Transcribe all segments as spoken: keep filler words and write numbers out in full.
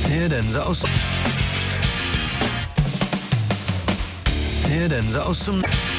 Jeden za osm. Jeden za osm.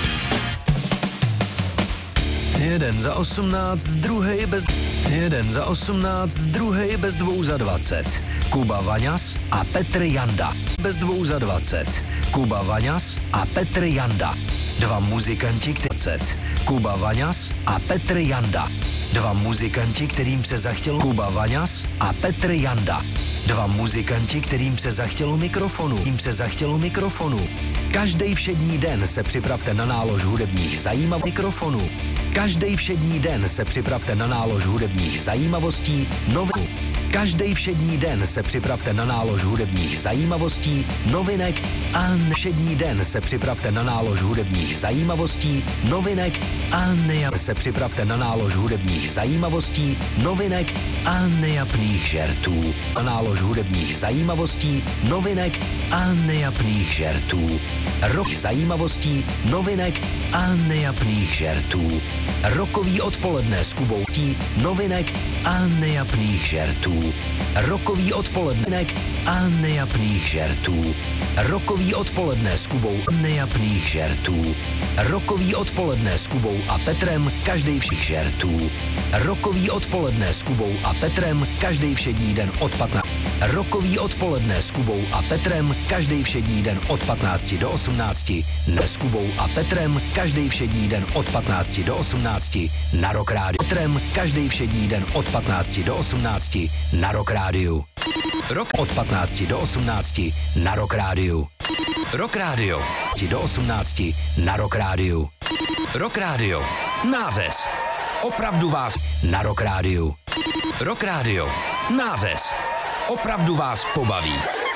Jeden za osmnáct, druhej bez... Jeden za osmnáct, druhej bez dvou za dvacet. Kuba Vaňas a Petr Janda. Bez dvou za dvacet. Kuba Vaňas a Petr Janda. Dva muzikanti, dvacet. Kuba Vaňas a Petr Janda. Dva muzikanti, kterým se zachtělo... Kuba Vaňas a Petr Janda. Dva muzikanti, kterým se zachtělo mikrofonu. Jím se zachtělo mikrofonu. Každý všední den se připravte na nálož hudebních zajímavostí mikrofonu. Každý všední den se připravte na nálož hudebních zajímavostí novin. Každý všední den se připravte na nálož hudebních zajímavostí novinek a všední den se připravte na nálož hudebních zajímavostí novinek a nejap se připravte na nálož hudebních zajímavostí novinek a nejapných žertů. Na nálož hudebních zajímavostí novinek a nejapných žertů. Rok zajímavostí novinek a nejapných žertů. Rokový odpoledne s Kubou Tí, novinek a nejapných žertů. Rokový odpolednek a nejapných žertů. Rokový odpoledne s Kubou nejapných žertů. Rokový odpoledne s Kubou a Petrem každej všech žertů. Rokový odpoledne s Kubou a Petrem každej všední den od patnácti. Rokový odpoledne s Kubou a Petrem každej všední den od patnácti do osmnácti. Ne s Kubou a Petrem každej všední den od patnácti do osmnácti. Na Rock Rádiu. Petrem každej všední den od patnácti do osmnácti. Na Rock Rádiu. Rok od patnácti do osmnácti. Na Rock Rádiu. Rock Rádio. Do osmnácti. Na Rock Rádiu. Rock Rádio. Nářez. Opravdu vás. Na Rock Rádiu. Rock Rádio. Nářez. Opravdu vás pobaví.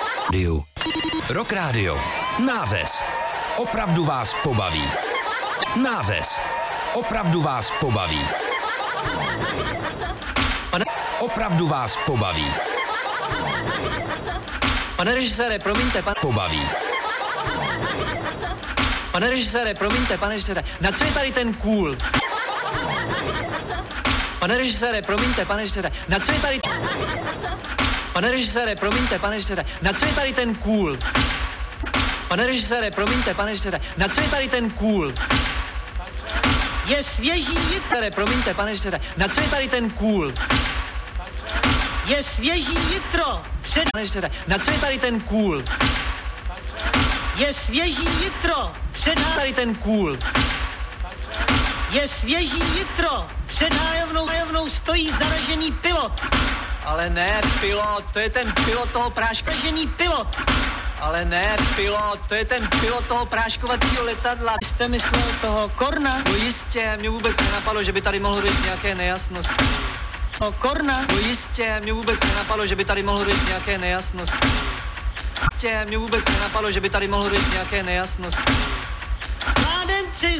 Rock Rádio. Nářez. Opravdu vás pobaví. Nářez. Opravdu vás pobaví. Pane, opravdu vás pobaví. Pane režisére, promiňte, pan... Pobaví. Pane režisére, promiňte, pane režisére, na co je tady ten kůl? Pane režisére, promiňte, pane režisére, na co je tady... Pane režisére, promiňte, pane režisére, na co je tady ten kůl? Pane režisére, promiňte, pane režisére, na co je tady ten kůl? Je svěží jitro, promiňte, pane režisére, na co je tady ten kůl? Je svěží jitro, před... Pane režisére, na co je tady ten kůl? Je svěží jitro, před tady ten kůl. Je svěží jitro, před hájovnou, hájovnou stojí zaražený pilot. Ale ne pilot, to je ten pilot toho práška. Zaražený pilot. Ale ne pilot, to je ten pilot toho práškovacího letadla. Jste myslel toho Korna? No jistě, mě vůbec nenapadlo, že by tady mohlo být nějaké nejasnosti. No Korna? No jistě, mě vůbec nenapadlo, že by tady mohlo být nějaké nejasnosti. Jistě, mě vůbec nenapadlo, že by tady mohlo být nějaké nejasnosti. Mládenci